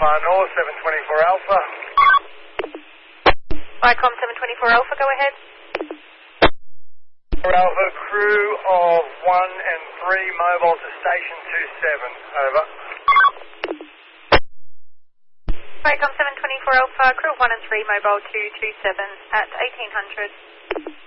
far north, 724 Alpha. Vicom 724 Alpha, go ahead. Alpha, crew of 1 and 3, mobile to station 27, over. Vicom 724 Alpha, crew of 1 and 3, mobile to 27 at 1800.